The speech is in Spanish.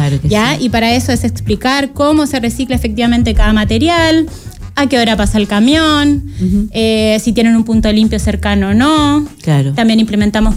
Claro que ¿ya? sí. Y para eso es explicar cómo se recicla efectivamente cada material, a qué hora pasa el camión, si tienen un punto limpio cercano o no. Claro. También implementamos